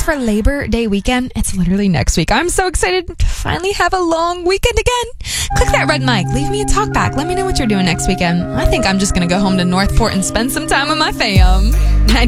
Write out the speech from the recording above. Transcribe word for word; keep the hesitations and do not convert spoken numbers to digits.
for Labor Day weekend? It's literally next week. I'm so excited to finally have a long weekend again. Click that red mic. Leave me a talk back. Let me know what you're doing next weekend. I think I'm just going to go home to Northport and spend some time with my fam. ninety